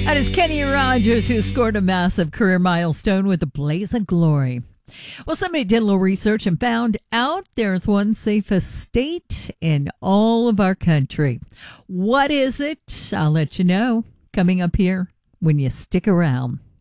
That is Kenny Rogers, who scored a massive career milestone with a blaze of glory. Well, somebody did a little research and found out there's one safest state in all of our country. What is it? I'll let you know coming up here when you stick around.